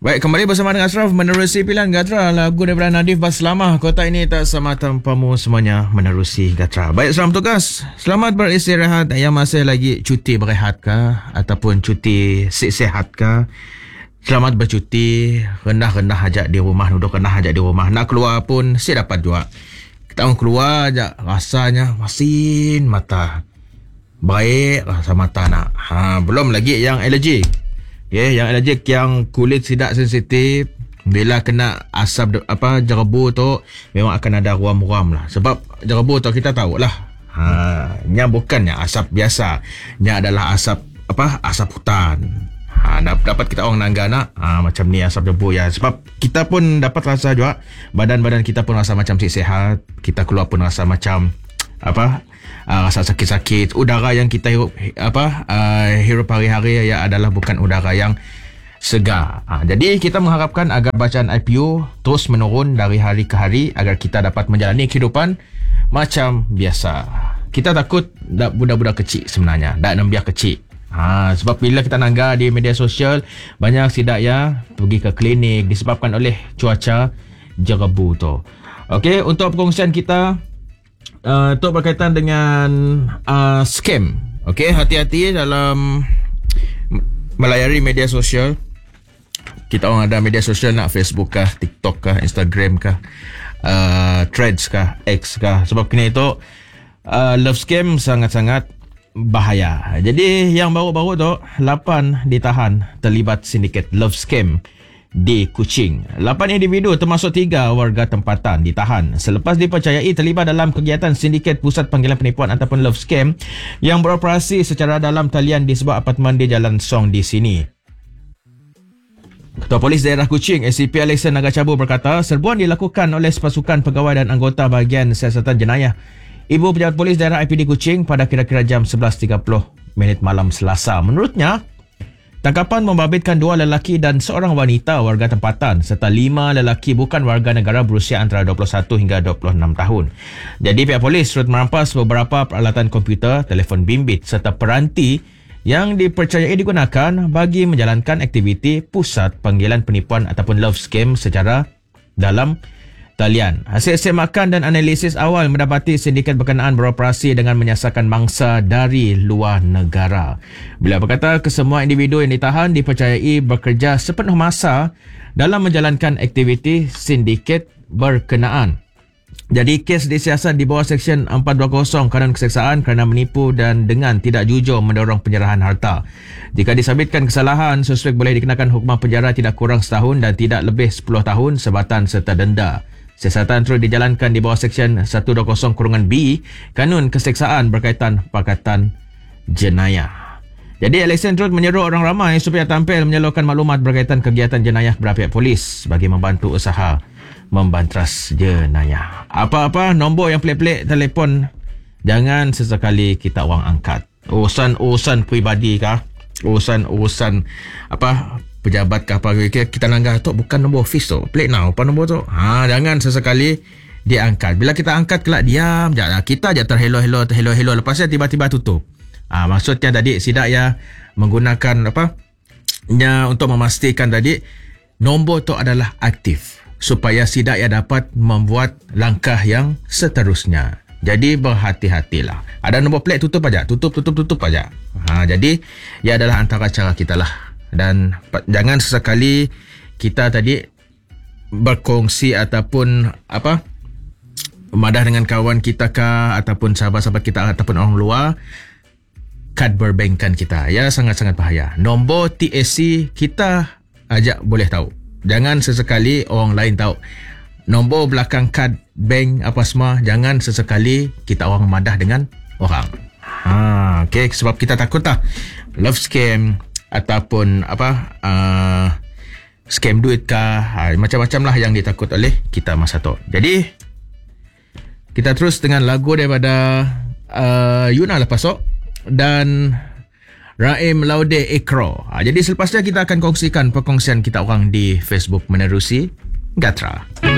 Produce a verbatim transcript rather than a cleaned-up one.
Baik, kembali bersama dengan Ashraf menerusi pilihan Gatra, lagu daripada Nadif Baslamah. Kota ini tak sama tanpamu, semuanya menerusi Gatra. Baik, selamat tugas. Selamat beristirahat yang masih lagi cuti berehat kah ataupun cuti sihat kah. Selamat bercuti, rendah-rendah ajak di rumah, duduk rendah ajak di rumah. Nak keluar pun si dapat juga. Kita orang keluar ajak rasanya masin mata. Baik rasa mata nak. Ha, belum lagi yang alergik. Ya, yeah, yang alergik, yang kulit tidak sensitif, bila kena asap de, apa jerebu tu memang akan ada ruam-ruam lah. Sebab jerebu tu kita tahu lah. Ha, nya bukannya asap biasa. Nya adalah asap apa? Asap hutan. Ha, dapat kita orang nangga nak ha, macam ni asap jerebu ya. Sebab kita pun dapat rasa juga, badan-badan kita pun rasa macam sihat, kita keluar pun rasa macam apa? Uh, rasa sakit-sakit. Udara yang kita hirup apa uh, hirup hari-hari ya adalah bukan udara yang segar. Uh, jadi kita mengharapkan agar bacaan I P U terus menurun dari hari ke hari agar kita dapat menjalani kehidupan macam biasa. Kita takut budak-budak kecil sebenarnya, dak nambiak kecil. Ha, sebab bila kita nangga di media sosial, banyak sidak ya pergi ke klinik disebabkan oleh cuaca jerebu tu. Okey, untuk perkongsian kita Uh, itu berkaitan dengan uh, scam. Okey, hati-hati dalam melayari media sosial. Kita orang ada media sosial nak Facebook kah, TikTok kah, Instagram kah, uh, Threads kah, X kah. Sebab kena itu uh, love scam sangat-sangat bahaya. Jadi yang baru-baru tu lapan ditahan terlibat sindiket love scam di Kuching. Lapan individu termasuk tiga warga tempatan ditahan selepas dipercayai terlibat dalam kegiatan sindiket pusat panggilan penipuan ataupun love scam yang beroperasi secara dalam talian di sebuah apartmen di Jalan Song di sini. Ketua Polis Daerah Kuching, A C P Alexander Nagacabu berkata, serbuan dilakukan oleh sepasukan pegawai dan anggota bahagian siasatan jenayah Ibu Pejabat Polis Daerah I P D Kuching pada kira-kira jam sebelas tiga puluh minit malam Selasa. Menurutnya, tangkapan membabitkan dua lelaki dan seorang wanita warga tempatan serta lima lelaki bukan warga negara berusia antara dua puluh satu hingga dua puluh enam tahun. Jadi pihak polis turut merampas beberapa peralatan komputer, telefon bimbit serta peranti yang dipercayai digunakan bagi menjalankan aktiviti pusat panggilan penipuan ataupun love scam secara dalam talian. Hasil semakan dan analisis awal mendapati sindiket berkenaan beroperasi dengan menyasarkan mangsa dari luar negara. Bila berkata kesemua individu yang ditahan dipercayai bekerja sepenuh masa dalam menjalankan aktiviti sindiket berkenaan. Jadi kes disiasat di bawah Seksyen empat dua kosong Kanun Keseksaan kerana menipu dan dengan tidak jujur mendorong penyerahan harta. Jika disabitkan kesalahan, suspek boleh dikenakan hukuman penjara tidak kurang setahun dan tidak lebih sepuluh tahun sebatan serta denda. Siasatan terus dijalankan di bawah Seksyen seratus dua puluh B Kanun Keseksaan berkaitan pakatan jenayah. Jadi Alexander terus menyeru orang ramai supaya tampil menyalurkan maklumat berkaitan kegiatan jenayah kepada pihak polis bagi membantu usaha membantras jenayah. Apa-apa nombor yang pelik-pelik telefon jangan sesekali kita orang angkat. Urusan-urusan peribadi kah? Urusan-urusan apa pejabat ke apa kita, kita langgar tu bukan nombor office tu. Pelik now apa nombor tu? Ha, jangan sesekali diangkat. Bila kita angkat kelak diam je. Kita je terhello-hello terhello-hello lepas tu tiba-tiba tutup. Ha, maksudnya tadi sidak ya menggunakan apa? Ya untuk memastikan tadi nombor tu adalah aktif supaya sidak ya dapat membuat langkah yang seterusnya. Jadi berhati-hatilah. Ada nombor pelik tutup aja, tutup tutup tutup aja. Ha, jadi ia adalah antara cara kita lah. Dan jangan sesekali kita tadi berkongsi ataupun apa memadah dengan kawan kita kah ataupun sahabat-sahabat kita ataupun orang luar kad perbankan kita. Ya sangat-sangat bahaya. Nombor T A C kita ajak boleh tahu. Jangan sesekali orang lain tahu. Nombor belakang kad bank apa semua jangan sesekali kita orang memadah dengan orang. Ha, okey sebab kita takut lah love scam ataupun apa uh, scam duit kah, ha, macam-macam lah yang ditakut oleh kita masa tu. Jadi kita terus dengan lagu daripada uh, Yuna lepas tu dan Raim Laude Ikro. Ha, jadi selepasnya kita akan kongsikan perkongsian kita orang di Facebook menerusi Gatra.